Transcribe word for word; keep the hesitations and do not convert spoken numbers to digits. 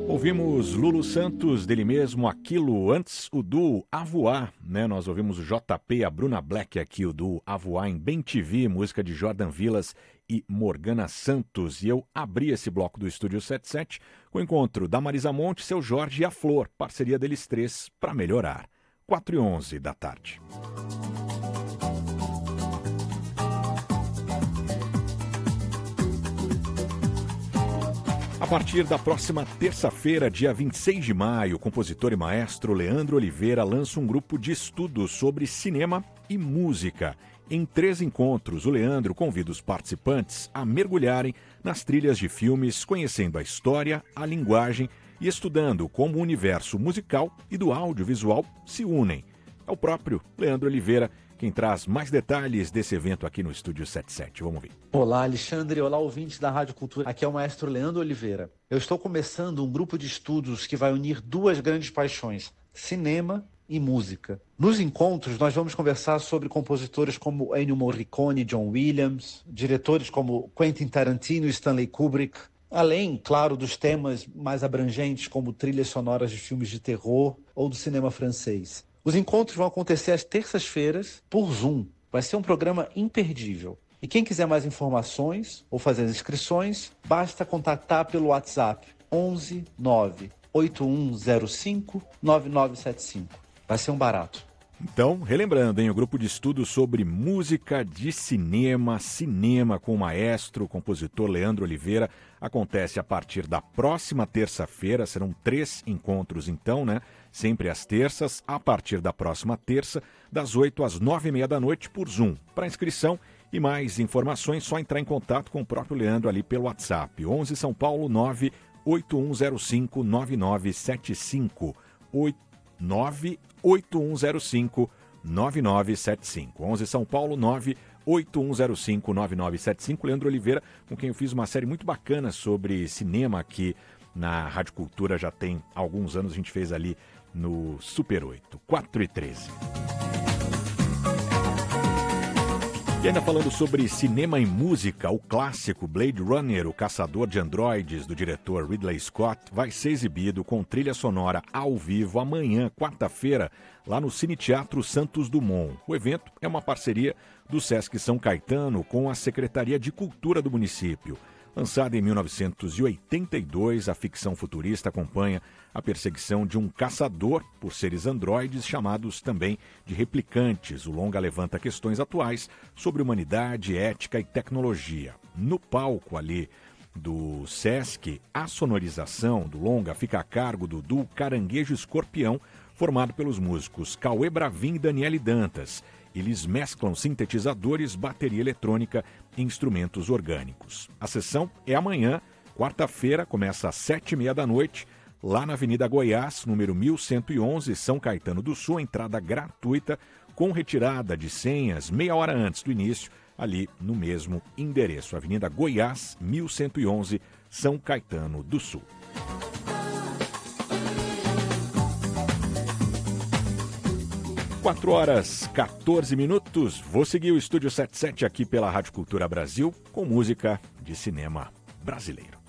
Ouvimos Lulu Santos, dele mesmo, Aquilo, antes o duo Avoar, né? Nós ouvimos o J P, a Bruna Black aqui, o duo Avoar em Bem T V, música de Jordan Vilas e Morgana Santos. E eu abri esse bloco do Estúdio setenta e sete com o encontro da Marisa Monte, Seu Jorge e a Flor, parceria deles três para melhorar. quatro e onze da tarde. A partir da próxima terça-feira, dia vinte e seis de maio, o compositor e maestro Leandro Oliveira lança um grupo de estudos sobre cinema e música. Em três encontros, o Leandro convida os participantes a mergulharem nas trilhas de filmes, conhecendo a história, a linguagem e estudando como o universo musical e do audiovisual se unem. É o próprio Leandro Oliveira quem traz mais detalhes desse evento aqui no Estúdio setenta e sete. Vamos ver. Olá, Alexandre. Olá, ouvintes da Rádio Cultura. Aqui é o maestro Leandro Oliveira. Eu estou começando um grupo de estudos que vai unir duas grandes paixões, cinema e música. Nos encontros, nós vamos conversar sobre compositores como Ennio Morricone e John Williams, diretores como Quentin Tarantino e Stanley Kubrick, além, claro, dos temas mais abrangentes como trilhas sonoras de filmes de terror ou do cinema francês. Os encontros vão acontecer às terças-feiras por Zoom. Vai ser um programa imperdível. E quem quiser mais informações ou fazer as inscrições, basta contatar pelo WhatsApp onze nove oito um zero cinco nove nove sete cinco. Vai ser um barato. Então, relembrando, hein, o grupo de estudos sobre música de cinema, cinema com o maestro, o compositor Leandro Oliveira, acontece a partir da próxima terça-feira. Serão três encontros, então, né? Sempre às terças, a partir da próxima terça, das oito às nove e meia da noite, por Zoom. Para inscrição e mais informações, só entrar em contato com o próprio Leandro ali pelo WhatsApp. onze São Paulo nove oito um zero cinco nove nove sete cinco. nove oito um zero cinco nove nove sete cinco. onze São Paulo nove oito um zero cinco nove nove sete cinco. Leandro Oliveira, com quem eu fiz uma série muito bacana sobre cinema aqui na Rádio Cultura, já tem alguns anos, a gente fez ali no Super oito, quatro e treze. E ainda falando sobre cinema e música, o clássico Blade Runner, o Caçador de Androides, do diretor Ridley Scott, vai ser exibido com trilha sonora ao vivo amanhã, quarta-feira, lá no Cine Teatro Santos Dumont. O evento é uma parceria do Sesc São Caetano com a Secretaria de Cultura do município. Lançada em mil novecentos e oitenta e dois, a ficção futurista acompanha a perseguição de um caçador por seres androides, chamados também de replicantes. O longa levanta questões atuais sobre humanidade, ética e tecnologia. No palco ali do Sesc, a sonorização do longa fica a cargo do duo Caranguejo Escorpião, formado pelos músicos Cauê Bravin e Daniele Dantas. Eles mesclam sintetizadores, bateria eletrônica e instrumentos orgânicos. A sessão é amanhã, quarta-feira, começa às sete e meia da noite, lá na Avenida Goiás, número mil cento e onze, São Caetano do Sul, entrada gratuita, com retirada de senhas meia hora antes do início, ali no mesmo endereço. Avenida Goiás, mil cento e onze, São Caetano do Sul. quatro horas, quatorze minutos. Vou seguir o Estúdio setenta e sete aqui pela Rádio Cultura Brasil com música de cinema brasileiro.